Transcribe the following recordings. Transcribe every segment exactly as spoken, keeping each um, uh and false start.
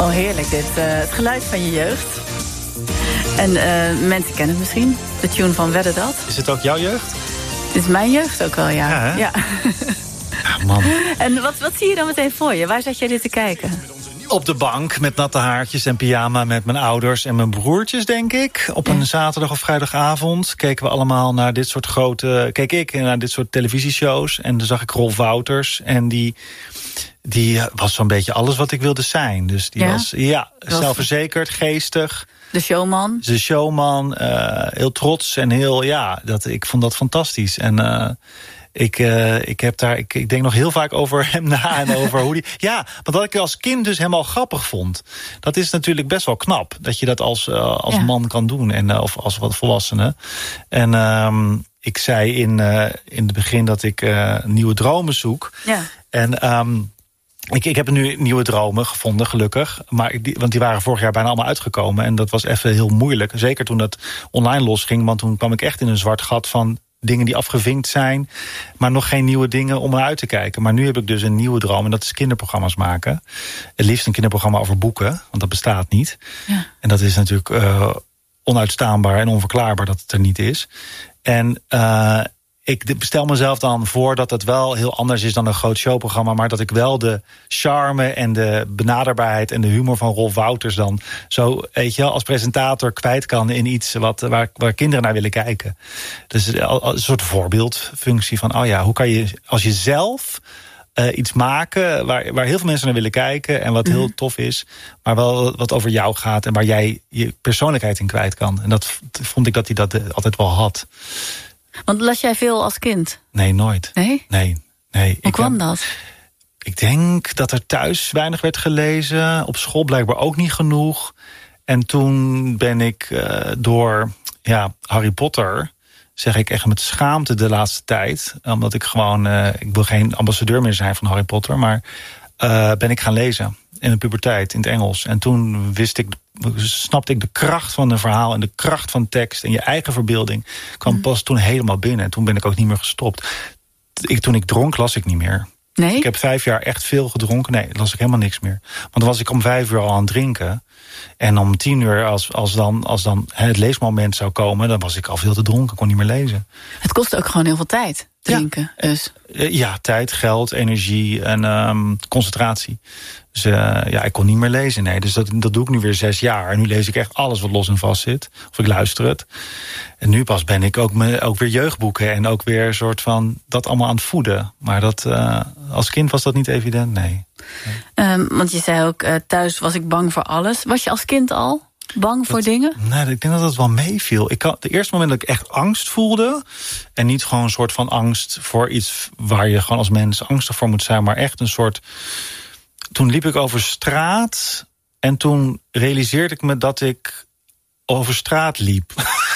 Oh, heerlijk dit. Uh, het geluid van je jeugd. En uh, mensen kennen het misschien. De tune van Wedden Dat. Is het ook jouw jeugd? Dit is mijn jeugd ook wel, ja. Ja, hè? Ja. Ja, man. En wat, wat zie je dan meteen voor je? Waar zat jij dit te kijken? Op de bank met natte haartjes en pyjama met mijn ouders en mijn broertjes, denk ik. Op een ja. zaterdag of vrijdagavond keken we allemaal naar dit soort grote... Keek ik naar dit soort televisieshows. En dan zag ik Rolf Wouters. En die, die was zo'n beetje alles wat ik wilde zijn. Dus die ja? was ja, was... zelfverzekerd, geestig. De showman. De showman, uh, heel trots en heel... Ja, dat, ik vond dat fantastisch. En... Uh, Ik, uh, ik, heb daar, ik, ik denk nog heel vaak over hem na en over hoe die... Ja, want dat ik als kind dus hem al grappig vond. Dat is natuurlijk best wel knap. Dat je dat als, uh, als ja. man kan doen. En, uh, of als wat volwassene. En um, ik zei in, uh, in het begin dat ik uh, nieuwe dromen zoek. Ja. En... Um, Ik, ik heb nu nieuwe dromen gevonden, gelukkig. Maar ik, die, want die waren vorig jaar bijna allemaal uitgekomen. En dat was even heel moeilijk. Zeker toen dat online losging. Want toen kwam ik echt in een zwart gat van... dingen die afgevinkt zijn, maar nog geen nieuwe dingen om naar uit te kijken. Maar nu heb ik dus een nieuwe droom en dat is kinderprogramma's maken. Het liefst een kinderprogramma over boeken, want dat bestaat niet. Ja. En dat is natuurlijk uh, onuitstaanbaar en onverklaarbaar dat het er niet is. En uh, ik stel mezelf dan voor dat het wel heel anders is dan een groot showprogramma, maar dat ik wel de charme en de benaderbaarheid en de humor van Rolf Wouters dan zo, weet je wel, als presentator kwijt kan in iets wat, waar, waar kinderen naar willen kijken. Dus een soort voorbeeldfunctie van, oh ja, hoe kan je als je zelf uh, iets maken waar, waar heel veel mensen naar willen kijken en wat heel mm-hmm. tof is, maar wel wat over jou gaat en waar jij je persoonlijkheid in kwijt kan. En dat vond ik dat hij dat altijd wel had. Want las jij veel als kind? Nee, nooit. Nee? Nee. nee. Hoe kwam dat? Ik denk dat er thuis weinig werd gelezen. Op school blijkbaar ook niet genoeg. En toen ben ik uh, door ja, Harry Potter... zeg ik echt met schaamte de laatste tijd. Omdat ik gewoon... Uh, ik wil geen ambassadeur meer zijn van Harry Potter. Maar uh, ben ik gaan lezen in de puberteit in het Engels. En toen wist ik... snapte ik de kracht van een verhaal en de kracht van tekst en je eigen verbeelding kwam mm. pas toen helemaal binnen. En toen ben ik ook niet meer gestopt. Ik, toen ik dronk, las ik niet meer. Nee? Ik heb vijf jaar echt veel gedronken. Nee, las ik helemaal niks meer. Want dan was ik om vijf uur al aan het drinken. En om tien uur, als, als dan, als dan het leesmoment zou komen, dan was ik al veel te dronken, kon niet meer lezen. Het kostte ook gewoon heel veel tijd, drinken. Ja, dus. ja tijd, geld, energie en um, concentratie. Dus uh, ja, ik kon niet meer lezen, nee. Dus dat, dat doe ik nu weer zes jaar. En nu lees ik echt alles wat los en vast zit. Of ik luister het. En nu pas ben ik ook, me, ook weer jeugdboeken. En ook weer een soort van dat allemaal aan het voeden. Maar dat, uh, als kind was dat niet evident, nee. nee. Um, want je zei ook, uh, thuis was ik bang voor alles. Was je als kind al bang voor dat, dingen? Nee, ik denk dat het wel meeviel. Ik kan, de eerste moment dat ik echt angst voelde... en niet gewoon een soort van angst voor iets... waar je gewoon als mens angstig voor moet zijn... maar echt een soort... Toen liep ik over straat en toen realiseerde ik me dat ik over straat liep.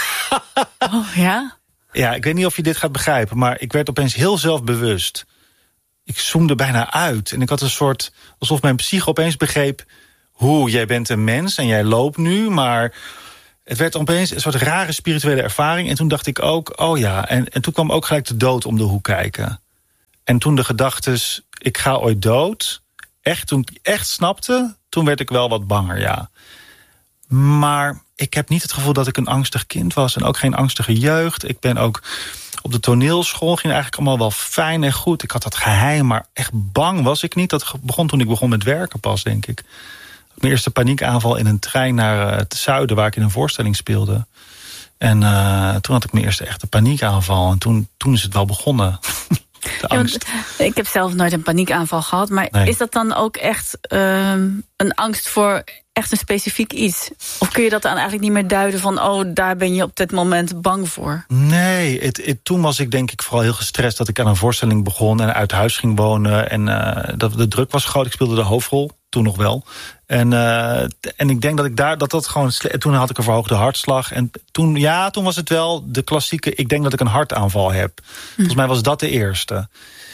Oh ja? Ja, ik weet niet of je dit gaat begrijpen, maar ik werd opeens heel zelfbewust. Ik zoomde bijna uit en ik had een soort, alsof mijn psyche opeens begreep... hoe, jij bent een mens en jij loopt nu, maar... Het werd opeens een soort rare spirituele ervaring. En toen dacht ik ook, oh ja, en, en toen kwam ook gelijk de dood om de hoek kijken. En toen de gedachtes, ik ga ooit dood... Echt, toen ik echt snapte, toen werd ik wel wat banger, ja. Maar ik heb niet het gevoel dat ik een angstig kind was... en ook geen angstige jeugd. Ik ben ook op de toneelschool, ging eigenlijk allemaal wel fijn en goed. Ik had dat geheim, maar echt bang was ik niet. Dat begon toen ik begon met werken pas, denk ik. Mijn eerste paniekaanval in een trein naar het zuiden... waar ik in een voorstelling speelde. En uh, toen had ik mijn eerste echte paniekaanval. En toen, toen is het wel begonnen... Ja, want, ik heb zelf nooit een paniekaanval gehad. Maar nee. Is dat dan ook echt uh, een angst voor echt een specifiek iets? Of kun je dat dan eigenlijk niet meer duiden van... oh, daar ben je op dit moment bang voor? Nee, het, het, toen was ik denk ik vooral heel gestrest... dat ik aan een voorstelling begon en uit huis ging wonen. En uh, dat de druk was groot. Ik speelde de hoofdrol, toen nog wel. En, uh, en ik denk dat ik daar dat dat gewoon... Toen had ik een verhoogde hartslag. En toen, ja, toen was het wel de klassieke... ik denk dat ik een hartaanval heb. Hm. Volgens mij was dat de eerste.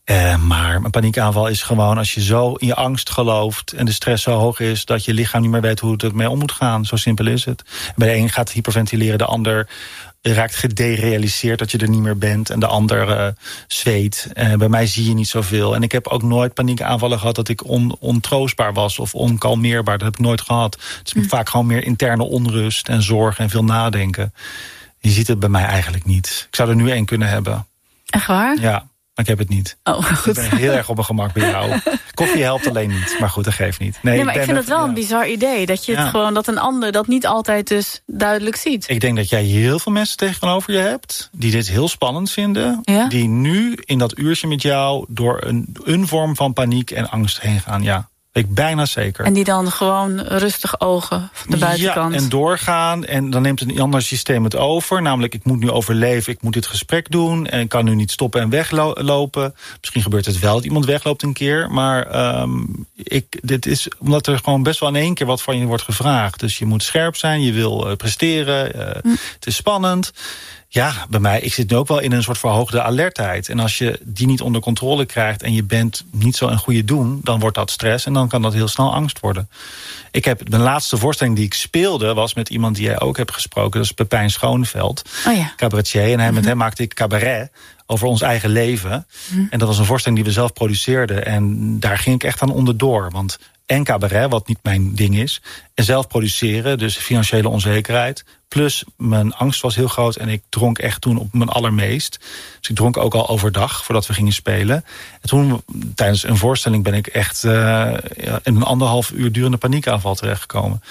Uh, maar een paniekaanval is gewoon als je zo in je angst gelooft en de stress zo hoog is dat je lichaam niet meer weet hoe het ermee om moet gaan. Zo simpel is het. Bij de een gaat hyperventileren, de ander raakt gederealiseerd dat je er niet meer bent en de ander uh, zweet. Uh, bij mij zie je niet zoveel. En ik heb ook nooit paniekaanvallen gehad dat ik on, ontroostbaar was of onkalmeerbaar. Dat heb ik nooit gehad. Het is hm. vaak gewoon meer interne onrust en zorg en veel nadenken. Je ziet het bij mij eigenlijk niet. Ik zou er nu één kunnen hebben. Echt waar? Ja. Maar ik heb het niet. Oh, goed. Ik ben heel erg op mijn gemak bij jou. Koffie helpt alleen niet, maar goed, dat geeft niet. Nee, nee maar ik, ik vind het wel ja. een bizar idee. Dat je het ja. gewoon, dat een ander dat niet altijd dus duidelijk ziet. Ik denk dat jij heel veel mensen tegenover je hebt die dit heel spannend vinden. Ja? Die nu in dat uurtje met jou door een, een vorm van paniek en angst heen gaan. Ja. Weet ik bijna zeker. En die dan gewoon rustig ogen van de buitenkant. Ja, en doorgaan. En dan neemt een ander systeem het over. Namelijk, ik moet nu overleven, ik moet dit gesprek doen. En ik kan nu niet stoppen en weglopen. Misschien gebeurt het wel dat iemand wegloopt een keer. Maar um, ik, dit is omdat er gewoon best wel in één keer wat van je wordt gevraagd. Dus je moet scherp zijn, je wil uh, presteren. Uh, hm. Het is spannend. Ja, bij mij, ik zit nu ook wel in een soort verhoogde alertheid. En als je die niet onder controle krijgt en je bent niet zo een goede doen, dan wordt dat stress en dan kan dat heel snel angst worden. Ik heb, mijn laatste voorstelling die ik speelde was met iemand die jij ook hebt gesproken. Dat is Pepijn Schoneveld, oh ja. cabaretier. En hij, mm-hmm. met hem maakte ik cabaret over ons eigen leven. Mm-hmm. En dat was een voorstelling die we zelf produceerden. En daar ging ik echt aan onderdoor. Want en cabaret, wat niet mijn ding is. En zelf produceren, dus financiële onzekerheid. Plus mijn angst was heel groot en ik dronk echt toen op mijn allermeest. Dus ik dronk ook al overdag voordat we gingen spelen. En toen, tijdens een voorstelling, ben ik echt uh, in een anderhalf uur durende paniekaanval terechtgekomen.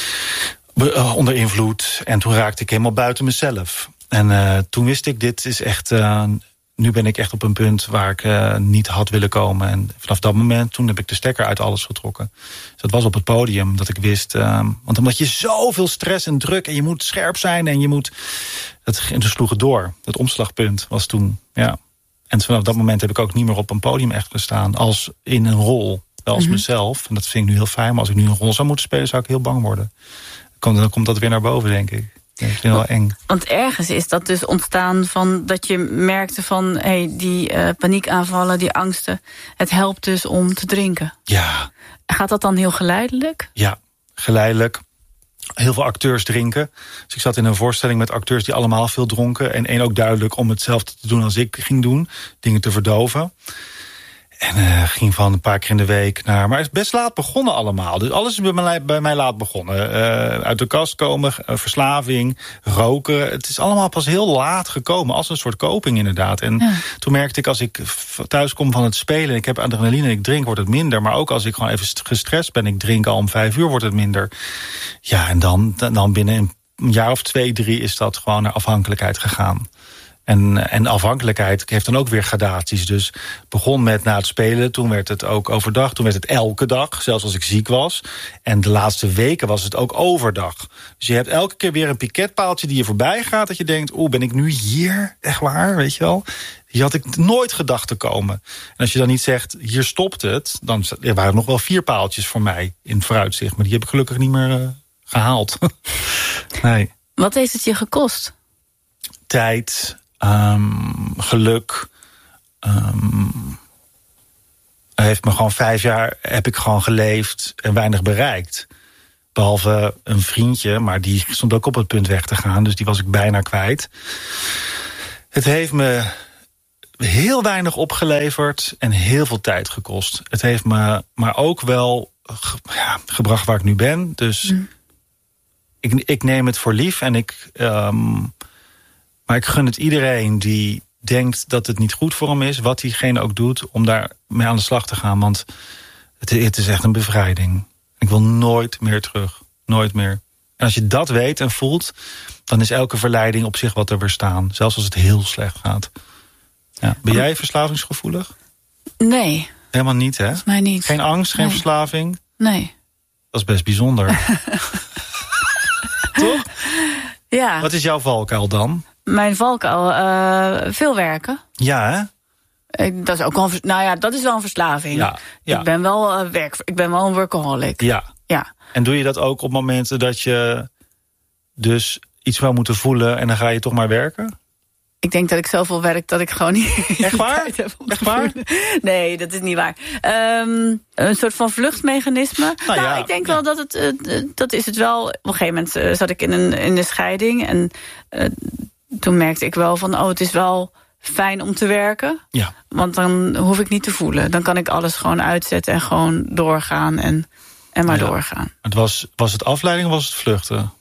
Uh, onder invloed. En toen raakte ik helemaal buiten mezelf. En uh, toen wist ik, dit is echt... Uh, nu ben ik echt op een punt waar ik uh, niet had willen komen. En vanaf dat moment, toen heb ik de stekker uit alles getrokken. Dus dat was op het podium dat ik wist. Uh, want omdat je zoveel stress en druk en je moet scherp zijn en je moet... Het, en toen sloeg het door. Dat omslagpunt was toen, ja. En vanaf dat moment heb ik ook niet meer op een podium echt gestaan. Als in een rol, wel als mm-hmm. mezelf. En dat vind ik nu heel fijn. Maar als ik nu een rol zou moeten spelen, zou ik heel bang worden. Dan komt dat weer naar boven, denk ik. Ja, dat is heel eng. Want ergens is dat dus ontstaan van dat je merkte van hey, die uh, paniekaanvallen, die angsten. Het helpt dus om te drinken. Ja. Gaat dat dan heel geleidelijk? Ja, geleidelijk. Heel veel acteurs drinken. Dus ik zat in een voorstelling met acteurs die allemaal veel dronken. En één ook duidelijk om hetzelfde te doen als ik ging doen. Dingen te verdoven. En uh, ging van een paar keer in de week naar... Maar het is best laat begonnen allemaal. Dus alles is bij mij, bij mij laat begonnen. Uh, uit de kast komen, uh, verslaving, roken. Het is allemaal pas heel laat gekomen. Als een soort coping inderdaad. En ja. toen merkte ik als ik thuis kom van het spelen... ik heb adrenaline en ik drink, wordt het minder. Maar ook als ik gewoon even gestrest ben... ik drink al om vijf uur, wordt het minder. Ja, en dan, dan binnen een jaar of twee, drie... is dat gewoon naar afhankelijkheid gegaan. En, en afhankelijkheid heeft dan ook weer gradaties. Dus begon met na het spelen, toen werd het ook overdag. Toen werd het elke dag, zelfs als ik ziek was. En de laatste weken was het ook overdag. Dus je hebt elke keer weer een piketpaaltje die je voorbij gaat... dat je denkt, oeh, ben ik nu hier? Echt waar, weet je wel? Hier had ik nooit gedacht te komen. En als je dan niet zegt, hier stopt het... dan er waren nog wel vier paaltjes voor mij in vooruitzicht. Maar die heb ik gelukkig niet meer uh, gehaald. Nee. Wat heeft het je gekost? Tijd... Um, geluk. Um, heeft me gewoon vijf jaar heb ik gewoon geleefd en weinig bereikt. Behalve een vriendje, maar die stond ook op het punt weg te gaan. Dus die was ik bijna kwijt. Het heeft me heel weinig opgeleverd en heel veel tijd gekost. Het heeft me maar ook wel ge, ja, gebracht waar ik nu ben. Dus mm. ik, ik neem het voor lief en ik... Um, Maar ik gun het iedereen die denkt dat het niet goed voor hem is... wat diegene ook doet, om daar mee aan de slag te gaan. Want het, het is echt een bevrijding. Ik wil nooit meer terug. Nooit meer. En als je dat weet en voelt... dan is elke verleiding op zich wat er weer staan. Zelfs als het heel slecht gaat. Ja. Ben jij verslavingsgevoelig? Nee. Helemaal niet, hè? Volgens mij niet. Geen angst, geen nee. verslaving? Nee. Dat is best bijzonder. Toch? Ja. Wat is jouw valkuil dan? Mijn valkuil, uh, veel werken. Ja, hè? Ik, dat is ook wel, nou ja, dat is wel een verslaving. Ja, ja. Ik ben wel uh, werk, ik ben wel een workaholic. Ja. ja. En doe je dat ook op momenten dat je dus iets zou moeten voelen en dan ga je toch maar werken? Ik denk dat ik zoveel werk dat ik gewoon niet... Echt waar? Tijd heb om Echt te waar? voelen. Nee, dat is niet waar. Um, een soort van vluchtmechanisme. Nou, nou, ja, ik denk ja. wel dat het... Uh, dat is het wel. Op een gegeven moment uh, zat ik in een, in een scheiding. En uh, toen merkte ik wel van... oh, het is wel fijn om te werken. Ja. Want dan hoef ik niet te voelen. Dan kan ik alles gewoon uitzetten en gewoon doorgaan. En, en maar ja. doorgaan. Het was, was het afleiding of was het vluchten?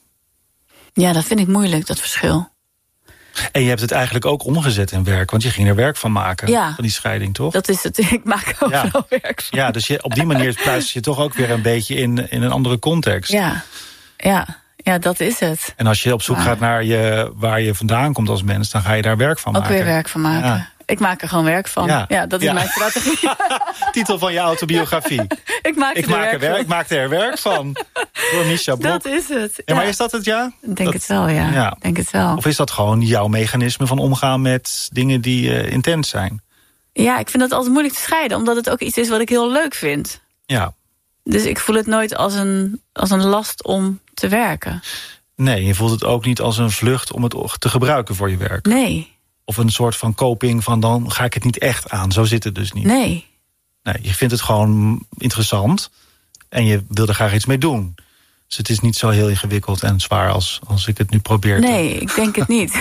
Ja, dat vind ik moeilijk, dat verschil. En je hebt het eigenlijk ook omgezet in werk. Want je ging er werk van maken. Ja. Van die scheiding, toch? Dat is het. Ik maak er overal ja. werk van. Ja, dus je, op die manier plaats je toch ook weer een beetje in, in een andere context. Ja, ja. ja, dat is het. En als je op zoek maar... gaat naar je, waar je vandaan komt als mens... dan ga je daar werk van ook maken. Ook weer werk van maken. Ja. Ik maak er gewoon werk van. Ja, ja dat is ja. mijn strategie. Titel van je autobiografie. ik maak, ik er, maak werk er werk Ik maak er werk van. Door Mischa Blok. Dat is het. Ja. Ja, maar is dat het, ja? Ik denk dat, het wel, ja. ja. Denk het wel. Of is dat gewoon jouw mechanisme van omgaan met dingen die uh, intens zijn? Ja, ik vind dat altijd moeilijk te scheiden. Omdat het ook iets is wat ik heel leuk vind. Ja. Dus ik voel het nooit als een, als een last om te werken. Nee, je voelt het ook niet als een vlucht om het te gebruiken voor je werk. Nee. Of een soort van coping van dan ga ik het niet echt aan. Zo zit het dus niet. Nee. Nee, je vindt het gewoon interessant. En je wil er graag iets mee doen. Dus het is niet zo heel ingewikkeld en zwaar als, als ik het nu probeer te... Nee, ik denk het niet.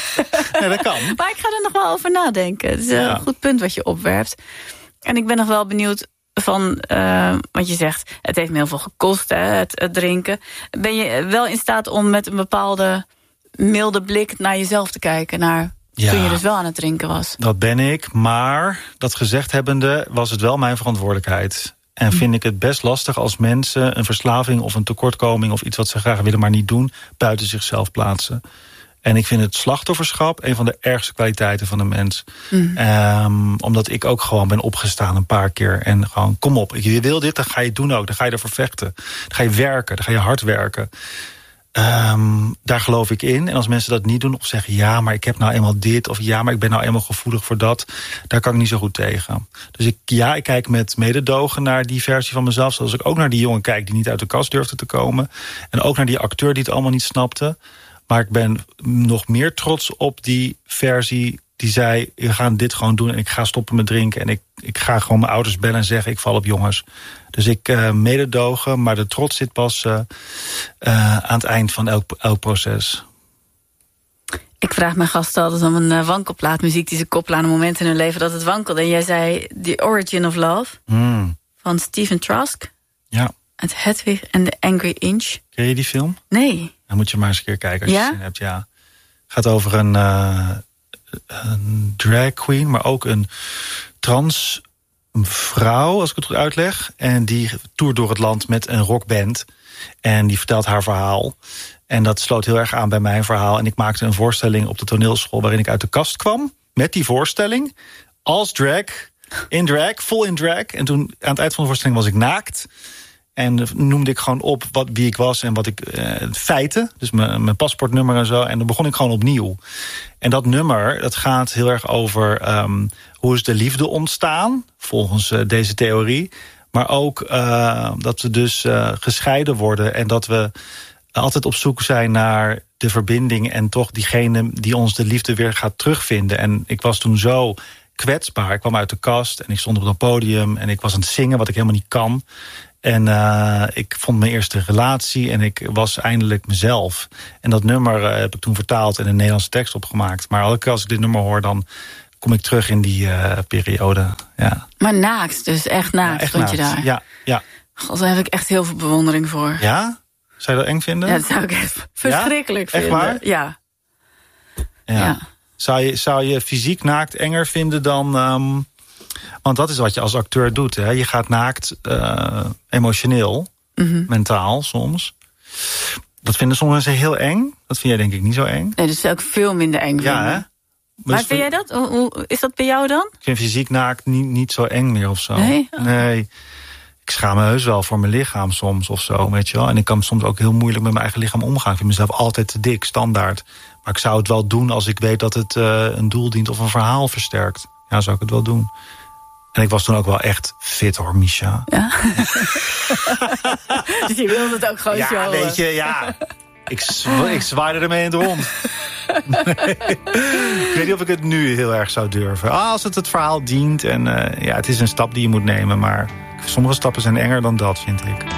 Nee, dat kan. Maar ik ga er nog wel over nadenken. Het is een ja. goed punt wat je opwerpt. En ik ben nog wel benieuwd van... Uh, wat je zegt, het heeft me heel veel gekost, hè, het, het drinken. Ben je wel in staat om met een bepaalde milde blik naar jezelf te kijken? Naar ja, toen je dus wel aan het drinken was. Dat ben ik, maar dat gezegd hebbende was het wel mijn verantwoordelijkheid. En vind ik het best lastig als mensen een verslaving of een tekortkoming... of iets wat ze graag willen maar niet doen, buiten zichzelf plaatsen. En ik vind het slachtofferschap een van de ergste kwaliteiten van een mens. Mm. Um, omdat ik ook gewoon ben opgestaan een paar keer. En gewoon, kom op, je wil dit, dan ga je het doen ook. Dan ga je ervoor vechten. Dan ga je werken, dan ga je hard werken. Um, daar geloof ik in. En als mensen dat niet doen of zeggen... ja, maar ik heb nou eenmaal dit... of ja, maar ik ben nou eenmaal gevoelig voor dat... daar kan ik niet zo goed tegen. Dus ik, ja, ik kijk met mededogen naar die versie van mezelf... zoals ik ook naar die jongen kijk die niet uit de kast durfde te komen. En ook naar die acteur die het allemaal niet snapte. Maar ik ben nog meer trots op die versie die zei... we gaan dit gewoon doen en ik ga stoppen met drinken... en ik, ik ga gewoon mijn ouders bellen en zeggen... ik val op jongens. Dus ik uh, mededogen, maar de trots zit pas uh, uh, aan het eind van elk, elk proces. Ik vraag mijn gasten altijd om een uh, wankelplaatmuziek... die ze koppelen aan een moment in hun leven dat het wankelde. En jij zei The Origin of Love mm. van Stephen Trask. Ja. Het Hedwig en de Angry Inch. Ken je die film? Nee. Dan moet je maar eens een keer kijken als ja? je zin hebt. Ja. Het gaat over een, uh, een drag queen, maar ook een trans vrouw, als ik het goed uitleg. En die toert door het land met een rockband. En die vertelt haar verhaal. En dat sloot heel erg aan bij mijn verhaal. En ik maakte een voorstelling op de toneelschool... waarin ik uit de kast kwam met die voorstelling. Als drag, in drag, vol in drag. En toen aan het eind van de voorstelling was ik naakt... En noemde ik gewoon op wat, wie ik was en wat ik uh, feiten. Dus mijn, mijn paspoortnummer en zo. En dan begon ik gewoon opnieuw. En dat nummer, dat gaat heel erg over... Um, hoe is de liefde ontstaan, volgens uh, deze theorie. Maar ook uh, dat we dus uh, gescheiden worden. En dat we altijd op zoek zijn naar de verbinding... en toch diegene die ons de liefde weer gaat terugvinden. En ik was toen zo kwetsbaar. Ik kwam uit de kast en ik stond op dat podium... en ik was aan het zingen, wat ik helemaal niet kan... En uh, ik vond mijn eerste relatie en ik was eindelijk mezelf. En dat nummer uh, heb ik toen vertaald en een Nederlandse tekst opgemaakt. Maar elke keer als ik dit nummer hoor, dan kom ik terug in die uh, periode. Ja. Maar naakt, dus echt naakt, ja, echt stond naakt. Je daar? Ja, ja. God, daar heb ik echt heel veel bewondering voor. Ja? Zou je dat eng vinden? Ja, dat zou ik echt verschrikkelijk ja? vinden. Echt waar? Ja. Ja. ja. Zou, je, zou je fysiek naakt enger vinden dan... Um, Want dat is wat je als acteur doet. Hè? Je gaat naakt, uh, emotioneel, mm-hmm. mentaal soms. Dat vinden sommige mensen heel eng. Dat vind jij denk ik niet zo eng. Nee, dat is ook veel minder eng. Ja, hè? Maar, maar vind jij dat? Hoe, hoe, is dat bij jou dan? Ik vind fysiek naakt niet, niet zo eng meer of zo. Nee? Oh. Nee. Ik schaam me heus wel voor mijn lichaam soms of zo, weet je wel. En ik kan soms ook heel moeilijk met mijn eigen lichaam omgaan. Ik vind mezelf altijd te dik, standaard. Maar ik zou het wel doen als ik weet dat het uh, een doel dient of een verhaal versterkt. Ja, zou ik het wel doen. En ik was toen ook wel echt fit hoor, Mischa. Ja. Dus je wilde het ook gewoon ja, showen. Weet je, ja. Ik, zwa- ik zwaaide ermee in het rond. Nee. Ik weet niet of ik het nu heel erg zou durven. Ah, als het het verhaal dient. En uh, ja, het is een stap die je moet nemen. Maar sommige stappen zijn enger dan dat, vind ik.